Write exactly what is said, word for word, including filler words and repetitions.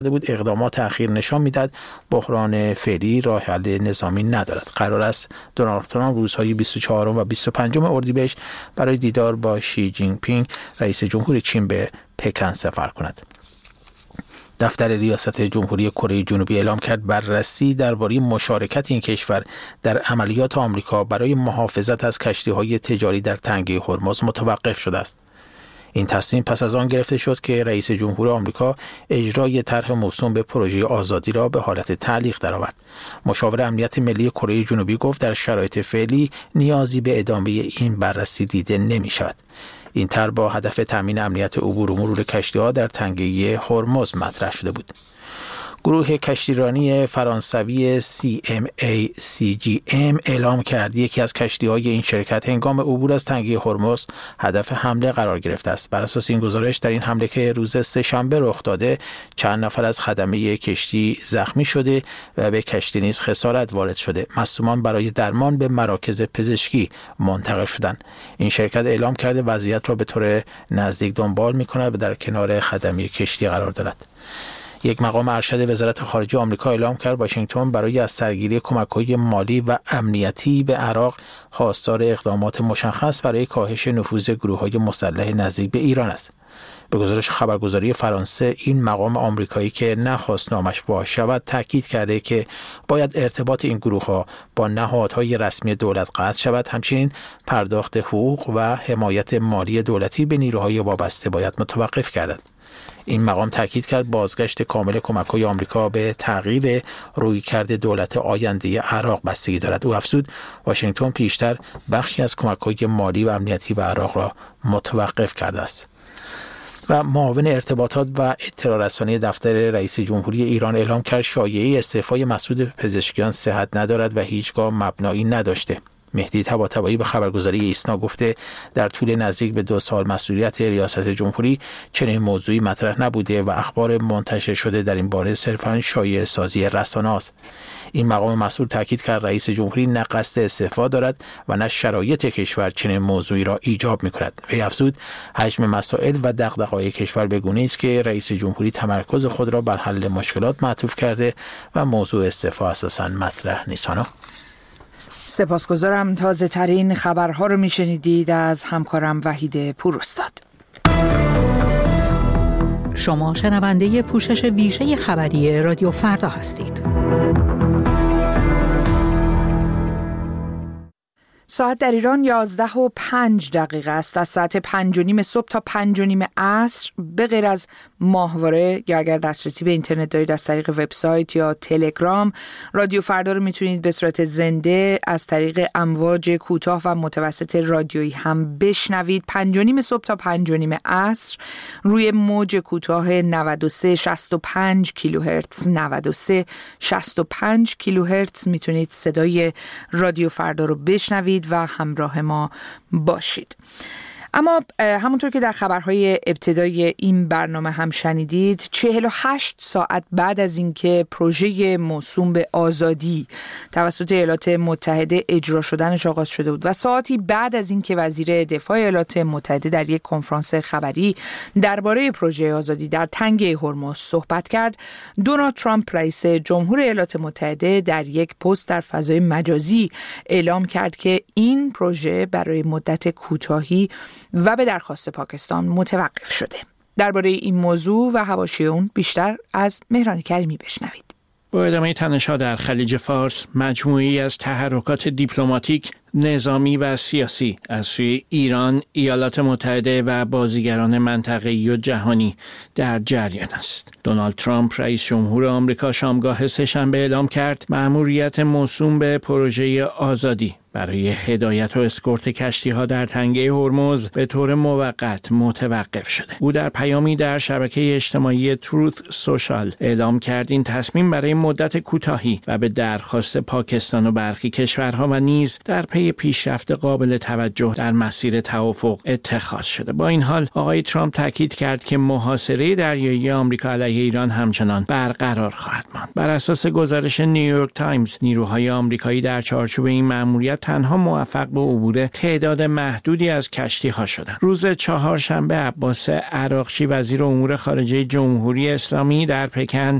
بود اقدامات اخیر نشان میداد بحران فعلی راه حل نظامی ندارد. قرار است دونالد ترامپ روزهای بیست و چهارم و بیست و پنجم اردیبهشت برای دیدار با شی جین پینگ رئیس جمهور چین به پکن سفر کند. دفتر ریاست جمهوری کره جنوبی اعلام کرد بررسی درباره مشارکت این کشور در عملیات آمریکا برای محافظت از کشتی‌های تجاری در تنگه هرمز متوقف شده است. این تصمیم پس از آن گرفته شد که رئیس جمهور آمریکا اجرای طرح موسوم به پروژه آزادی را به حالت تعلیق درآورد. مشاور امنیت ملی کره جنوبی گفت در شرایط فعلی نیازی به ادامه این بررسی دیده نمی شود. این طرح با هدف تامین امنیت عبور و مرور کشتی‌ها در تنگه هرمز مطرح شده بود. گروه کشتیرانی فرانسوی سی ام ای سی جی ام اعلام کرد یکی از کشتی‌های این شرکت هنگام عبور از تنگه هرمز هدف حمله قرار گرفته است. بر اساس این گزارش در این حمله که روز سه‌شنبه رخ داده چند نفر از خدمه کشتی زخمی شده و به کشتی نیز خسارت وارد شده. مصدومان برای درمان به مراکز پزشکی منتقل شدند. این شرکت اعلام کرده وضعیت را به طور نزدیک دنبال می‌کند و در کنار خدمه کشتی قرار دارد. یک مقام ارشد وزارت خارجه آمریکا اعلام کرد واشنگتن برای از سرگیری کمک‌های مالی و امنیتی به عراق خواستار اقدامات مشخص برای کاهش نفوذ گروه‌های مسلح نزدیک به ایران است. به گزارش خبرگزاری فرانسه این مقام آمریکایی که نخواست نامش فاش شود تاکید کرده که باید ارتباط این گروه‌ها با نهادهای رسمی دولت قطع شود، همچنین پرداخت حقوق و حمایت مالی دولتی به نیروهای وابسته باید متوقف گردد. این مقام تاکید کرد بازگشت کامل کمک‌های آمریکا به تغییر رویکرد دولت آینده عراق بستگی دارد. او افزود واشنگتن پیشتر بخشی از کمک‌های مالی و امنیتی به عراق را متوقف کرده است. و معاون ارتباطات و اطلاع رسانی دفتر رئیس جمهوری ایران اعلام کرد شایعه استعفای مسعود پزشکیان صحت ندارد و هیچگاه مبنایی نداشته. مهدی طباطبایی به خبرگزاری ایسنا گفته در طول نزدیک به دو سال مسئولیت ریاست جمهوری چنین موضوعی مطرح نبوده و اخبار منتشر شده در این باره صرفاً شایعه سازی رسانه است. این مقام مسئول تاکید کرد رئیس جمهوری نه قصد استعفا دارد و نه شرایط کشور چنین موضوعی را ایجاب می‌کند. وی افزود حجم مسائل و دغدغه‌های کشور به گونه‌ای است که رئیس جمهوری تمرکز خود را بر حل مشکلات معطوف کرده و موضوع استعفا اساساً مطرح نیست. سپاسگزارم. تازه ترین خبرها رو میشنیدید از همکارم وحید پوراستاد. شما شنونده پوشش ویژه خبری رادیو فردا هستید. ساعت در ایران یازده و پنج دقیقه است. از ساعت پنج و نیم صبح تا پنج و نیم عصر به غیر از ماهواره یا اگر دسترسی به اینترنت دارید از طریق وبسایت یا تلگرام، رادیو فردا رو میتونید به صورت زنده از طریق امواج کوتاه و متوسط رادیویی هم بشنوید. پنج و نیم صبح تا پنج و نیم عصر روی موج کوتاه نود و سه شصت و پنج کیلوهرتز نود و سه شصت و پنج کیلوهرتز میتونید صدای رادیو فردا رو بشنوید و همراه ما باشید. اما همونطور که در خبرهای ابتدای این برنامه هم شنیدید، چهل و هشت ساعت بعد از اینکه پروژه موسوم به آزادی توسط ایالات متحده اجرا شدنش آغاز شده بود و ساعتی بعد از اینکه وزیر دفاع ایالات متحده در یک کنفرانس خبری درباره پروژه آزادی در تنگه هرمز صحبت کرد، دونالد ترامپ رئیس جمهور ایالات متحده در یک پست در فضای مجازی اعلام کرد که این پروژه برای مدت کوتاهی و به درخواست پاکستان متوقف شده. درباره این موضوع و حواشی اون بیشتر از مهران کریمی بشنوید. با ادامه تنش‌ها در خلیج فارس، مجموعه‌ای از تحرکات دیپلماتیک، نظامی و سیاسی از سوی ایران، ایالات متحده و بازیگران منطقه‌ای و جهانی در جریان است. دونالد ترامپ رئیس جمهور آمریکا شامگاه سه‌شنبه اعلام کرد مأموریت موسوم به پروژه آزادی برای هدایت و اسکورت کشتی‌ها در تنگه هرمز به طور موقت متوقف شده. او در پیامی در شبکه اجتماعی تروث سوشال اعلام کرد این تصمیم برای مدت کوتاهی و به درخواست پاکستان و برخی کشورها و نیز در پی پیشرفت قابل توجه در مسیر توافق اتخاذ شده. با این حال آقای ترامپ تاکید کرد که محاصره دریایی آمریکا علیه ایران همچنان برقرار خواهد ماند. بر اساس گزارش نیویورک تایمز، نیروهای آمریکایی در چارچوب این مأموریت تنها موفق به عبور تعداد محدودی از کشتی‌ها شدند. روز چهارشنبه عباس عراقچی وزیر امور خارجه جمهوری اسلامی در پکن